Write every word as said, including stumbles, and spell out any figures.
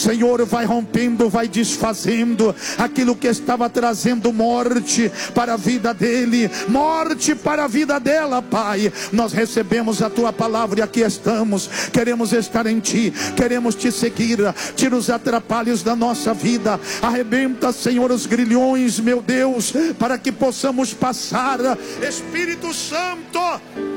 Senhor, vai rompendo, vai desfazendo aquilo que estava trazendo morte para a vida dele, morte para a vida dela, Pai. Nós recebemos a tua palavra e aqui estamos, queremos estar em ti, queremos te seguir. Tira os atrapalhos da nossa vida, arrebenta, Senhor, os grilhões, meu Deus, para que possamos passar. Espírito Santo,